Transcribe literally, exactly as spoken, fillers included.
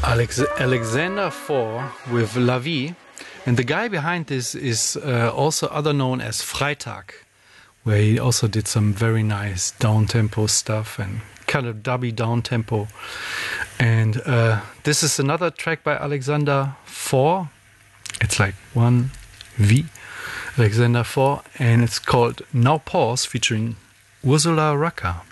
Alex Alexander four with La Vie, and the guy behind this is uh, also other known as Freitag, where he also did some very nice down-tempo stuff and kind of dubby down-tempo. And uh, this is another track by Alexander four. It's like one V, Alexander four, and it's called Now Pause, featuring Ursula Rucker.